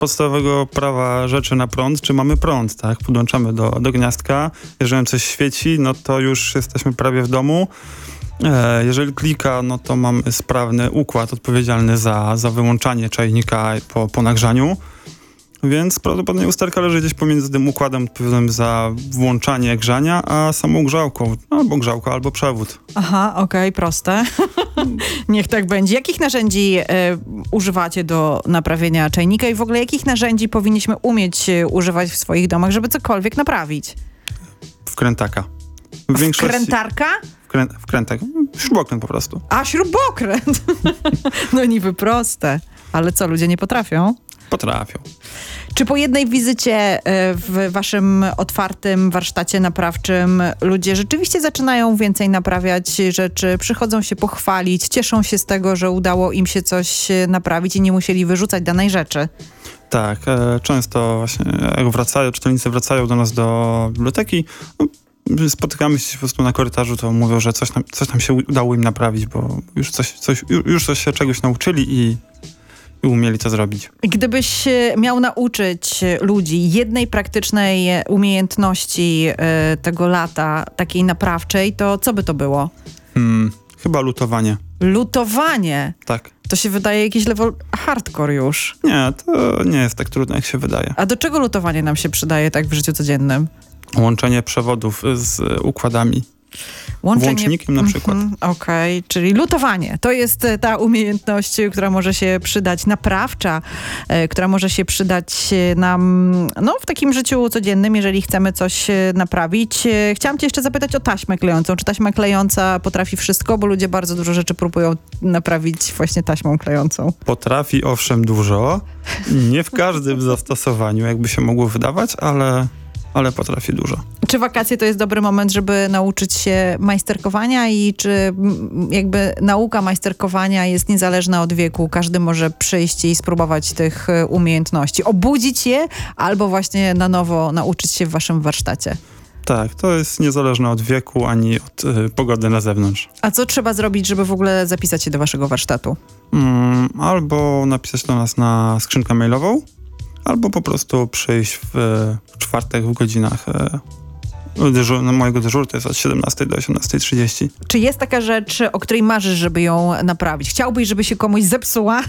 podstawowego prawa rzeczy na prąd, czy mamy prąd, tak? Podłączamy do gniazdka, jeżeli coś świeci, no to już jesteśmy prawie w domu. Jeżeli klika, no to mamy sprawny układ odpowiedzialny za wyłączanie czajnika po nagrzaniu. Więc prawdopodobnie usterka leży gdzieś pomiędzy tym układem odpowiedzialnym za włączanie grzania, a samą grzałką. Albo grzałka, albo przewód. Aha, okej, proste. Niech tak będzie. Jakich narzędzi używacie do naprawienia czajnika i w ogóle jakich narzędzi powinniśmy umieć używać w swoich domach, żeby cokolwiek naprawić? Wkrętaka. Wkrętarka? Wkrętek. Śrubokręt po prostu. A, śrubokręt! No niby proste. Ale co, ludzie nie potrafią? Potrafią. Czy po jednej wizycie w waszym otwartym warsztacie naprawczym ludzie rzeczywiście zaczynają więcej naprawiać rzeczy, przychodzą się pochwalić, cieszą się z tego, że udało im się coś naprawić i nie musieli wyrzucać danej rzeczy? Tak, często właśnie jak czytelnicy wracają do nas do biblioteki, spotykamy się po prostu na korytarzu, to mówią, że coś tam się udało im naprawić, bo już coś się czegoś nauczyli i umieli to zrobić. Gdybyś miał nauczyć ludzi jednej praktycznej umiejętności tego lata, takiej naprawczej, to co by to było? Chyba lutowanie. Lutowanie? Tak. To się wydaje jakiś level hardcore już. Nie, to nie jest tak trudne, jak się wydaje. A do czego lutowanie nam się przydaje tak w życiu codziennym? Łączenie przewodów z układami. Włącznikiem na przykład. Okej, czyli lutowanie. To jest ta umiejętność, która może się przydać, naprawcza, która może się przydać nam w takim życiu codziennym, jeżeli chcemy coś naprawić. Chciałam cię jeszcze zapytać o taśmę klejącą. Czy taśma klejąca potrafi wszystko? Bo ludzie bardzo dużo rzeczy próbują naprawić właśnie taśmą klejącą. Potrafi owszem dużo. Nie w każdym zastosowaniu, jakby się mogło wydawać, ale potrafi dużo. Czy wakacje to jest dobry moment, żeby nauczyć się majsterkowania i czy jakby nauka majsterkowania jest niezależna od wieku? Każdy może przyjść i spróbować tych umiejętności. Obudzić je albo właśnie na nowo nauczyć się w waszym warsztacie. Tak, to jest niezależne od wieku ani od pogody na zewnątrz. A co trzeba zrobić, żeby w ogóle zapisać się do waszego warsztatu? Albo napisać do nas na skrzynkę mailową, albo po prostu przyjść w czwartek w godzinach mojego dyżuru, to jest od 17 do 18:30. Czy jest taka rzecz, o której marzysz, żeby ją naprawić? Chciałbyś, żeby się komuś zepsuła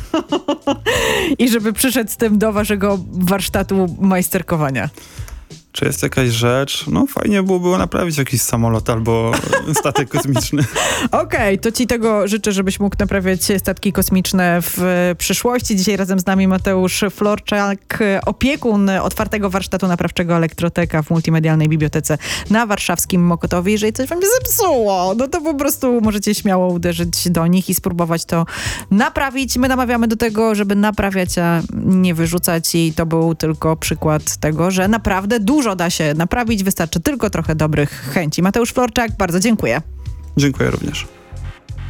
i żeby przyszedł z tym do waszego warsztatu majsterkowania? Czy jest jakaś rzecz? No fajnie byłoby naprawić jakiś samolot albo statek kosmiczny. Okej, to ci tego życzę, żebyś mógł naprawiać statki kosmiczne w przyszłości. Dzisiaj razem z nami Mateusz Florczak, opiekun otwartego warsztatu naprawczego Elektroteka w Multimedialnej Bibliotece na warszawskim Mokotowie. Jeżeli coś wam się zepsuło, no to po prostu możecie śmiało uderzyć do nich i spróbować to naprawić. My namawiamy do tego, żeby naprawiać, a nie wyrzucać i to był tylko przykład tego, że naprawdę dużo da się naprawić, wystarczy tylko trochę dobrych chęci. Mateusz Florczak, bardzo dziękuję. Dziękuję również.